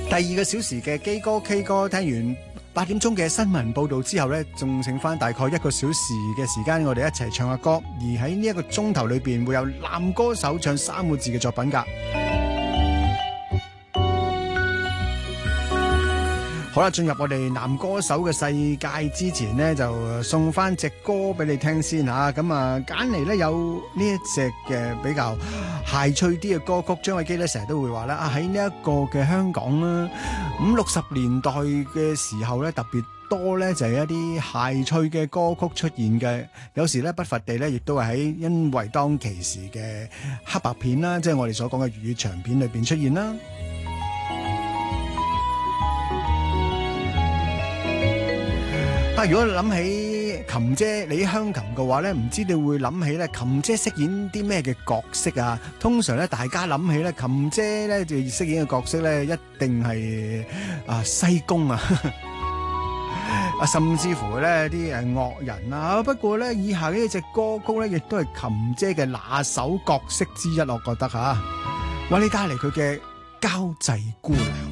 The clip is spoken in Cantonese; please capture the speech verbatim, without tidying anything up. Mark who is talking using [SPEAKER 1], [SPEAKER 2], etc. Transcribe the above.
[SPEAKER 1] 第二個小時嘅基歌 K 歌，聽完八點鐘嘅新聞報道之後呢，仲剩翻大概一個小時嘅時間，我哋一齊唱下歌。而喺呢一個鐘頭裏邊，會有男歌手唱三個字嘅作品㗎。好啦，進入我哋男歌手嘅世界之前呢，就送翻隻歌俾你聽先吓。咁啊，揀嚟呢有呢一隻嘅比較諧趣啲嘅歌曲。張偉基呢成日都會話啦，啊喺呢一個嘅香港啦，五六十年代嘅時候呢，特別多呢就係一啲諧趣嘅歌曲出現嘅。有時呢不乏地呢，亦都係喺因為當其時嘅黑白片啦，即係我哋所講嘅粵語長片裏邊出現啦。啊！如果諗起琴姐李香琴嘅話咧，唔知你會諗起咧琴姐飾演啲咩嘅角色啊？通常咧，大家諗起咧琴姐咧就飾演嘅角色咧，一定係啊西宮啊，啊甚至乎咧啲誒惡人啊。不過咧，以下呢隻歌曲咧，亦都係琴姐嘅拿手角色之一，我覺得吓。為你帶嚟佢嘅交際姑娘。